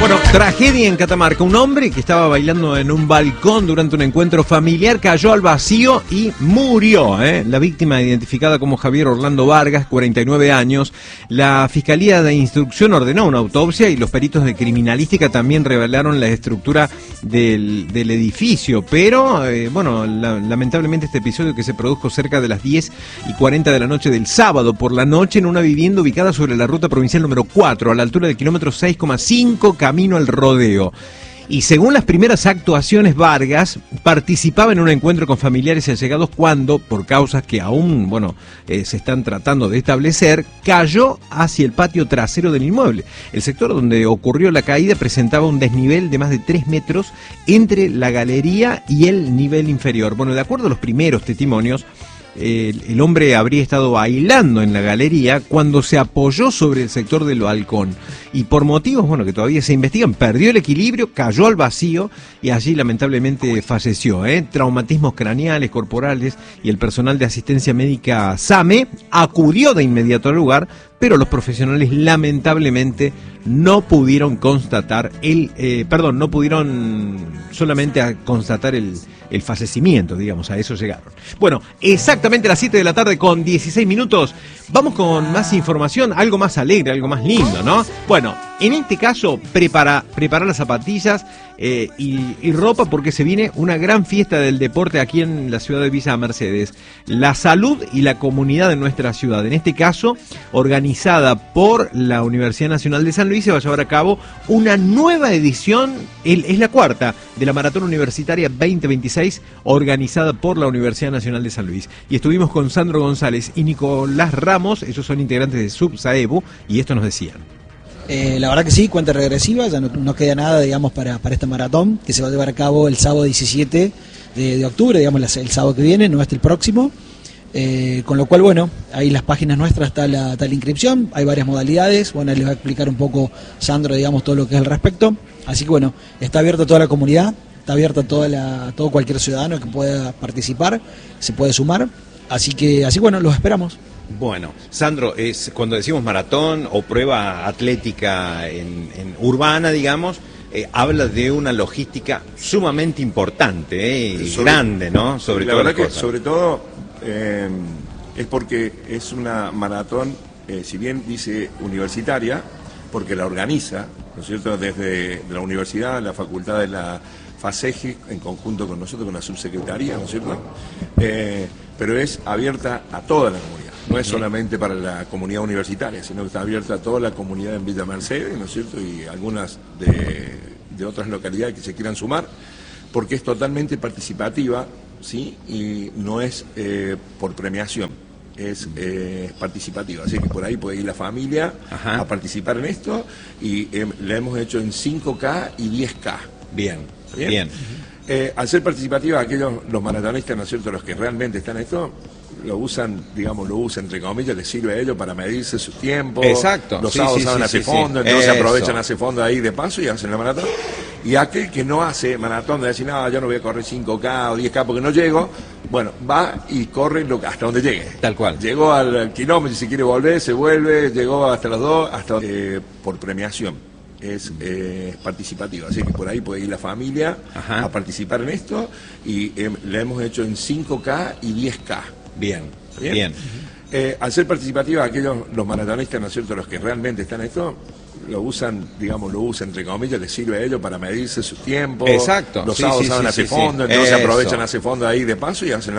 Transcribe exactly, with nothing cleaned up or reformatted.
Bueno, tragedia en Catamarca. Un hombre que estaba bailando en un balcón durante un encuentro familiar cayó al vacío y murió. ¿eh? La víctima, identificada como Javier Orlando Vargas, cuarenta y nueve años. La Fiscalía de Instrucción ordenó una autopsia y los peritos de criminalística también revelaron la estructura del, del edificio. Pero, eh, bueno, la, lamentablemente este episodio que se produjo cerca de las diez y cuarenta de la noche del sábado por la noche en una vivienda ubicada sobre la ruta provincial número cuatro, a la altura del kilómetro seis coma cinco, camino al rodeo. Y según las primeras actuaciones, Vargas participaba en un encuentro con familiares y allegados cuando, por causas que aún, bueno, eh, se están tratando de establecer, cayó hacia el patio trasero del inmueble. El sector donde ocurrió la caída presentaba un desnivel de más de tres metros entre la galería y el nivel inferior. Bueno, de acuerdo a los primeros testimonios, El, el hombre habría estado bailando en la galería cuando se apoyó sobre el sector del balcón y por motivos, bueno, que todavía se investigan, perdió el equilibrio, cayó al vacío y allí lamentablemente falleció. ¿eh? Traumatismos craneales, corporales, y el personal de asistencia médica SAME acudió de inmediato al lugar, pero los profesionales lamentablemente no pudieron constatar el, eh, perdón, no pudieron solamente a constatar el, el fallecimiento, digamos, a eso llegaron. Bueno, exactamente a las siete de la tarde con dieciséis minutos, vamos con más información, algo más alegre, algo más lindo, ¿no? Bueno, en este caso, prepara, prepara las zapatillas eh, y, y ropa porque se viene una gran fiesta del deporte aquí en la ciudad de Villa Mercedes. La salud y la comunidad de nuestra ciudad, en este caso, organizada por la Universidad Nacional de San Luis, se va a llevar a cabo una nueva edición, el, es la cuarta, de la Maratón Universitaria veinte veintiséis, organizada por la Universidad Nacional de San Luis. Y estuvimos con Sandro González y Nicolás Ramos, ellos son integrantes de SUBSAEBU, y esto nos decían. Eh, la verdad que sí, cuenta regresiva, ya no, no queda nada, digamos, para, para esta maratón, que se va a llevar a cabo el sábado diecisiete de, de octubre, digamos, el sábado que viene, no este el próximo. Eh, con lo cual, bueno, ahí en las páginas nuestras está la, está la inscripción, hay varias modalidades, bueno, ahí les va a explicar un poco Sandro, digamos, todo lo que es al respecto. Así que, bueno, está abierta toda la comunidad, está abierta toda la, todo cualquier ciudadano que pueda participar, se puede sumar, así que, así bueno, los esperamos. Bueno, Sandro, es cuando decimos maratón o prueba atlética en, en urbana, digamos, eh, habla de una logística sumamente importante, eh, sobre, grande, ¿no? Sobre la todo verdad que sobre todo eh, es porque es una maratón, eh, si bien dice universitaria, porque la organiza, ¿no es cierto?, desde la universidad, la facultad de la FASEGI, en conjunto con nosotros, con la subsecretaría, ¿no es cierto?, eh, pero es abierta a toda la comunidad. No es solamente para la comunidad universitaria, sino que está abierta a toda la comunidad en Villa Mercedes, ¿no es cierto?, y algunas de, de otras localidades que se quieran sumar, porque es totalmente participativa, ¿sí?, y no es eh, por premiación, es eh, participativa. Así que por ahí puede ir la familia Ajá. a participar en esto, y eh, la hemos hecho en cinco K y diez K. Bien, bien. bien. Eh, al ser participativa, aquellos, los maratonistas, ¿no es cierto?, los que realmente están en esto, lo usan, digamos, lo usan entre comillas, les sirve a ellos para medirse su tiempo. Exacto. Los sí, sábados sí, saben sí, hacer sí, fondo, sí. entonces Eso. aprovechan hacer fondo ahí de paso y hacen la maratón. Y aquel que no hace maratón, de decir, no, yo no voy a correr cinco K o diez K porque no llego, bueno, va y corre lo, hasta donde llegue. Tal cual. Llegó al, al kilómetro, si quiere volver, se vuelve, llegó hasta los dos, hasta eh, por premiación. Es eh, participativa, así que por ahí puede ir la familia Ajá. a participar en esto, y eh, la hemos hecho en cinco K y diez K. Bien, bien. bien. Eh, al ser participativa, aquellos, los maratonistas, ¿no es cierto?, los que realmente están en esto, lo usan, digamos, lo usan entre comillas, les sirve a ellos para medirse su tiempo. Exacto. Los sí, sábados sí, saben sí, hacer sí, fondo, sí. entonces Eso. aprovechan hacer fondo ahí de paso y hacen la